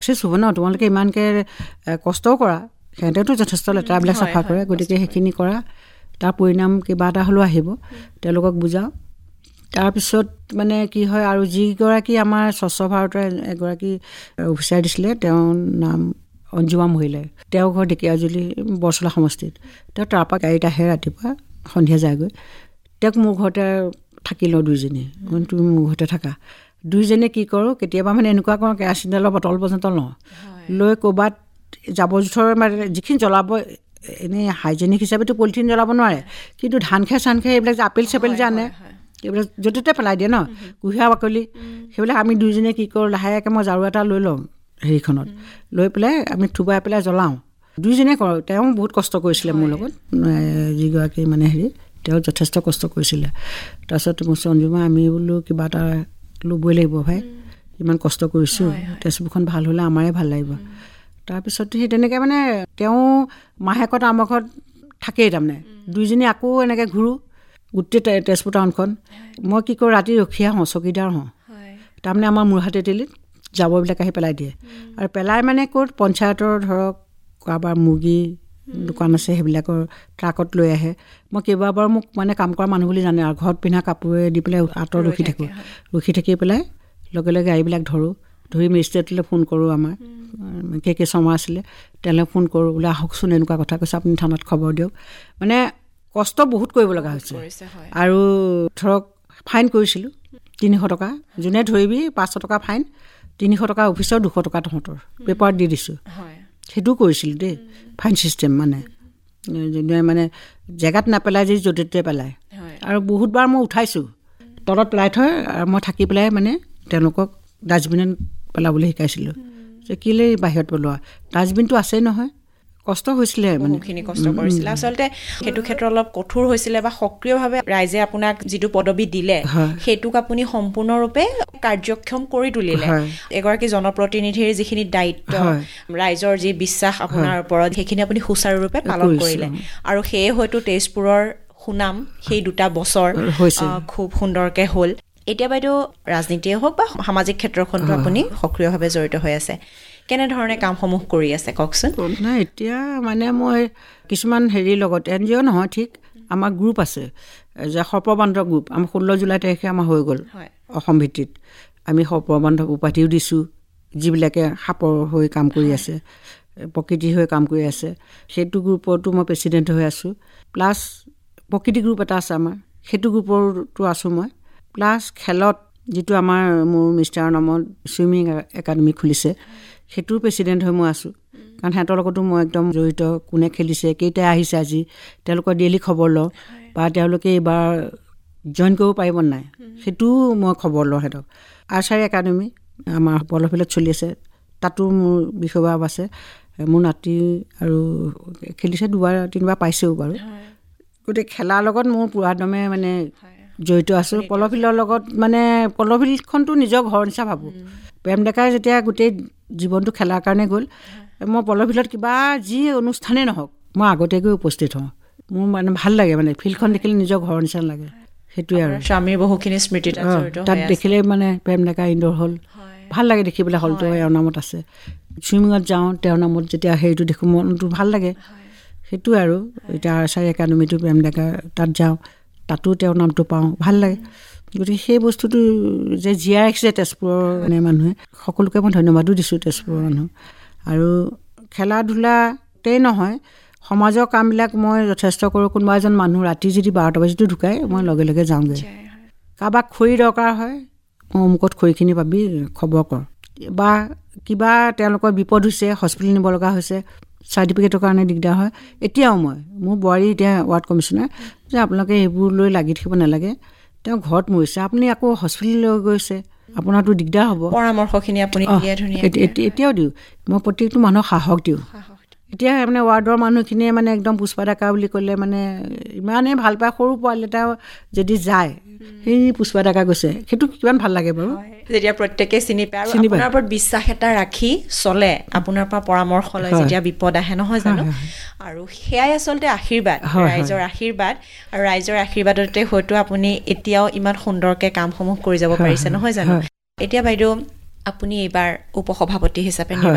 Success হ'ব ন, তোমালোকে ইমানকৈ কষ্টও কৰা, সিহঁতেতো যথেষ্ট লেতেৰাবিলাক চাফা কৰে, গতিকে সেইখিনি কৰা, তাৰ পৰিণাম কিবা এটা হ'লেও আহিব, তেওঁলোকক বুজাওঁ। তাৰপিছত মানে কি হয়, আৰু যিগৰাকী আমাৰ স্বচ্ছ ভাৰতৰ এগৰাকী অফিচাৰ দিছিলে, তেওঁৰ নাম অঞ্জুমা মহিলাই, তেওঁৰ ঘৰ ঢেকীয়াজুলি বৰচলা সমষ্টিত। তেওঁ তাৰপৰা গাড়ীত আহে, ৰাতিপুৱা সন্ধিয়া যায়গৈ। তেওঁক মোৰ ঘৰতে থাকি লওঁ দুইজনী, তুমি মোৰ ঘৰতে থাকা। দুইজনীয়ে কি কৰোঁ, কেতিয়াবা মানে এনেকুৱা কৰোঁ, কেৰাচিন তেলৰ বটল পৰ্যন্ত লওঁ, লৈ ক'ৰবাত জাবৰ জোঁথৰ মানে যিখিনি জ্বলাব, এনেই হাইজেনিক হিচাপেতো পলিথিন জ্বলাব নোৱাৰে, কিন্তু ধান খেৰ চান খেৰ এইবিলাক যে আপেল চেপেল যে আনে, এইবিলাক য'তে ত'তে পেলাই দিয়ে ন, কুঁহিয়াৰ বাকলি, সেইবিলাক আমি দুইজনীয়ে কি কৰোঁ, লাহেকৈ মই ঝাৰু এটা লৈ লওঁ হেৰিখনত, লৈ পেলাই আমি থুবাই পেলাই জ্বলাওঁ। দুইজনীয়ে কৰোঁ। তেওঁ বহুত কষ্ট কৰিছিলে মোৰ লগত, যিগৰাকী মানে হেৰি, তেওঁ যথেষ্ট কষ্ট কৰিছিলে। তাৰপিছত মোৰ অঞ্জুমা, আমি বোলো কিবা এটা ল'বই লাগিব ভাই, ইমান কষ্ট কৰিছোঁ, তেজপুৰখন ভাল হ'লে আমাৰে ভাল লাগিব। তাৰপিছত সেই তেনেকৈ মানে তেওঁ মাহেকত আমাৰ ঘৰত থাকেই, তাৰমানে দুইজনী আকৌ এনেকৈ ঘূৰোঁ গোটেই তেজপুৰ টাউনখন। মই কি কৰোঁ, ৰাতি ৰখি আহোঁ, চকীদাৰ হওঁ, তাৰমানে আমাৰ মূৰহাত তেতেলীত জাবৰবিলাক আহি পেলাই দিয়ে, আৰু পেলাই মানে ক'ত, পঞ্চায়তৰ ধৰক কাৰোবাৰ মুৰ্গী দোকান আছে, সেইবিলাকৰ ট্ৰাকত লৈ আহে। মই কেইবাবাৰো মোক মানে কাম কৰা মানুহ বুলি জানে, আৰু ঘৰত পিন্ধা কাপোৰে দি পেলাই আঁতৰত ৰখি থাকি পেলাই লগে লগে গাড়ীবিলাক ধৰোঁ, ধৰি মেজিষ্ট্ৰেটলৈ ফোন কৰোঁ, আমাৰ কে শৰ্মা আছিলে, তেওঁলৈ ফোন কৰোঁ, বোলে আহকচোন, এনেকুৱা কথা কৈছে, আপুনি থানাত খবৰ দিয়ক। মানে কষ্ট বহুত কৰিব লগা হৈছে। আৰু ধৰক ফাইন কৰিছিলোঁ 300 টকা, যোনে ধৰিবি 500 টকা ফাইন, 300 টকা অফিচৰ, 200 টকা তহঁতৰ, পেপাৰত দি দিছোঁ। সেইটোও কৰিছিলোঁ দেই, ফাইন ছিষ্টেম, মানে যোনে মানে জেগাত নেপেলাই যদি য'তে ত'তে পেলায়। আৰু বহুতবাৰ মই উঠাইছোঁ, তলত পেলাই থয়, আৰু মই থাকি পেলাই মানে তেওঁলোকক ডাষ্টবিনত পেলাবলৈ শিকাইছিলোঁ, যে কেলে বাহিৰত পেলোৱা, ডাষ্টবিনটো আছেই নহয়। কষ্ট হৈছিলে, বহুখিনি কষ্ট কৰিছিলে। আচলতে সেইটো ক্ষেত্ৰত অলপ কঠোৰ হৈছিলে, বা সক্ৰিয়ভাৱে ৰাইজে আপোনাক যিটো পদবী দিলে সেইটোক আপুনি সম্পূৰ্ণৰূপে কাৰ্যক্ষম কৰি তুলিলে। এগৰাকী জনপ্ৰতিনিধিৰ যিখিনি দায়িত্ব, ৰাইজৰ যি বিশ্বাস আপোনাৰ ওপৰত, সেইখিনি আপুনি সুচাৰুৰূপে পালন কৰিলে, আৰু সেয়ে হয়তো তেজপুৰৰ সুনাম সেই 2 বছৰ খুব সুন্দৰকৈ হ'ল। এতিয়া বাইদেউ ৰাজনীতিয়ে হওক বা সামাজিক ক্ষেত্ৰখনতো আপুনি সক্ৰিয়ভাৱে জড়িত হৈ আছে, কেনেধৰণে কামসমূহ কৰি আছে কওকচোন? নাই, এতিয়া মানে মই কিছুমান হেৰিৰ লগত, NGO নহয়, ঠিক আমাৰ গ্ৰুপ আছে, যে সৰ্পবান্ধৱ গ্ৰুপ, আমাৰ 16 জুলাই তাৰিখে আমাৰ হৈ গ'ল অসম ভিত্তিত। আমি সৰ্পবান্ধৱ উপাধিও দিছোঁ, যিবিলাকে সাপৰ হৈ কাম কৰি আছে, প্ৰকৃতিৰ হৈ কাম কৰি আছে। সেইটো গ্ৰুপতো মই প্ৰেচিডেণ্ট হৈ আছোঁ। প্লাছ প্ৰকৃতি গ্ৰুপ এটা আছে আমাৰ, সেইটো গ্ৰুপৰতো আছোঁ মই। প্লাছ খেলত যিটো মোৰ মিষ্টাৰৰ নামত চুইমিং একাডেমি খুলিছে, সেইটোৰ প্ৰেচিডেণ্ট হৈ মই আছোঁ, কাৰণ সিহঁতৰ লগতো মই একদম জড়িত। কোনে খেলিছে, কেইটাই আহিছে আজি, তেওঁলোকৰ ডেইলি খবৰ লওঁ, বা তেওঁলোকে এইবাৰ জইন কৰিব পাৰিব নাই, সেইটোও মই খবৰ লওঁ সিহঁতক। আৰ্চাৰী একাডেমি আমাৰ পলফিলত চলি আছে, তাতো মোৰ বিষয়বাব আছে। মোৰ নাতি আৰু খেলিছে, 2-3বাৰ পাইছেও বাৰু। গতিকে খেলাৰ লগত মোৰ পুৰাদমে মানে জড়িত আছোঁ। পলফিলৰ লগত মানে পলফিলখনতো নিজৰ ঘৰ নিচিনা ভাবোঁ। প্ৰেম ডেকাই যেতিয়া গোটেই জীৱনটো খেলাৰ কাৰণে গ'ল, মই পলফিলত কিবা যি অনুষ্ঠানেই নহওক মই আগতীয়াকৈ উপস্থিত হওঁ। মোৰ মানে ভাল লাগে, মানে ফিল্ডখন দেখিলে নিজৰ ঘৰৰ নিচিনা লাগে। সেইটোৱে আৰু স্বামীৰ বহুখিনি স্মৃতি তাত দেখিলে, মানে প্ৰেম ডেকা ইনডোৰ হল ভাল লাগে দেখিবলৈ, হলটো এওঁৰ নামত আছে। চুইমিঙত যাওঁ, তেওঁৰ নামত যেতিয়া হেৰিটো দেখোঁ মনটো ভাল লাগে। সেইটোৱে আৰু এতিয়া আৰ্চাৰী একাডেমিটো প্ৰেম ডেকা, তাত যাওঁ, তাতো তেওঁৰ নামটো পাওঁ, ভাল লাগে। গতিকে সেই বস্তুটো যে জীয়াই ৰাখিছে তেজপুৰৰ মানে মানুহে, সকলোকে মই ধন্যবাদো দিছোঁ তেজপুৰৰ মানুহ। আৰু খেলা ধূলাতেই নহয়, সমাজৰ কামবিলাক মই যথেষ্ট কৰোঁ। কোনোবা এজন মানুহ ৰাতি যদি 12টা বাজিতো ঢুকায়, মই লগে লগে যাওঁগৈ। কাৰোবাক খৰি দৰকাৰ হয়, মই অমুকত খৰিখিনি পাবি, খবৰ কৰ। বা কিবা তেওঁলোকৰ বিপদ হৈছে, হস্পিটেল নিব লগা হৈছে, চাৰ্টিফিকেটৰ কাৰণে দিগদাৰ হয়, এতিয়াও মোৰ বোৱাৰী এতিয়া ৱাৰ্ড কমিশ্যনাৰ, যে আপোনালোকে এইবোৰ লৈ লাগি থাকিব নালাগে, তেওঁ ঘৰত মৰিছে, আপুনি আকৌ হস্পিটেল লৈ গৈছে, আপোনাৰতো দিগদাৰ হ'ব। পৰামৰ্শখিনি আপুনি এতিয়াও দিওঁ, মই প্ৰত্যেকটো মানুহক সাহস দিওঁ। এতিয়া মানে ৱাৰ্ডৰ মানুহখিনিয়ে মানে একদম পুষ্পা ডেকা বুলি ক'লে মানে ইমানেই ভাল পায়। সৰু পোৱালি এটাও যদি যায়, সেই পুষ্পা ডেকা গৈছে, সেইটো কিমান ভাল লাগে বাৰু, যেতিয়া প্ৰত্যেকে চিনি পায় আৰু আপোনাৰ ওপৰত বিশ্বাস এটা ৰাখি চলে, আপোনাৰ পৰা পৰামৰ্শ লয় যেতিয়া বিপদ আহে, নহয় জানো? আৰু সেয়াই আচলতে আশীৰ্বাদ, ৰাইজৰ আশীৰ্বাদ। আৰু ৰাইজৰ আশীৰ্বাদতে হয়তো আপুনি এতিয়াও ইমান সুন্দৰকৈ কামসমূহ কৰি যাব পাৰিছে, নহয় জানো? এতিয়া বাইদেউ, আপুনি এইবাৰ উপসভাপতি হিচাপে